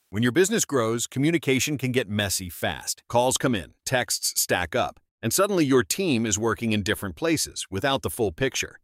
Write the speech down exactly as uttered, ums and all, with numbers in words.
When your business grows, communication can get messy fast. Calls come in, texts stack up, and suddenly your team is working in different places without the full picture.